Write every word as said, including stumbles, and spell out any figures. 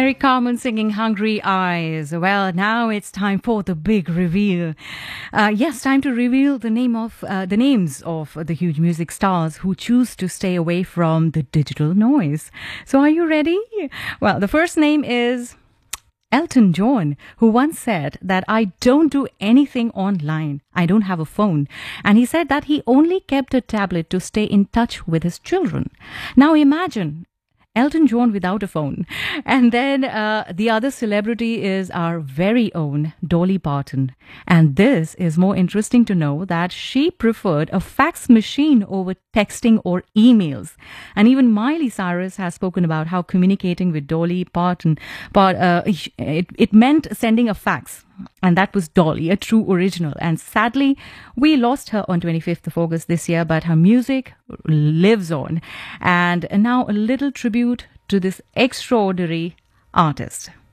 Eric Carmen singing Hungry Eyes. Well, now it's time for the big reveal. Uh, yes, time to reveal the name of uh, the names of the huge music stars who choose to stay away from the digital noise. So are you ready? Well, the first name is Elton John, who once said that I don't do anything online. I don't have a phone. And he said that he only kept a tablet to stay in touch with his children. Now imagine Elton John without a phone. And then uh, the other celebrity is our very own Dolly Parton. And this is more interesting to know that she preferred a fax machine over texting or emails. And even Miley Cyrus has spoken about how communicating with Dolly Parton, but uh, it, it meant sending a fax. And that was Dolly, a true original. And sadly, we lost her on twenty-fifth of August this year, but her music lives on. And now a little tribute to this extraordinary artist.